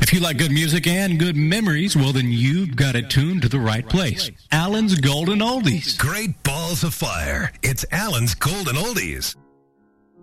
If you like good music and good memories, well, then you've got it tuned to the right place. Alan's Golden Oldies. Great balls of fire. It's Alan's Golden Oldies.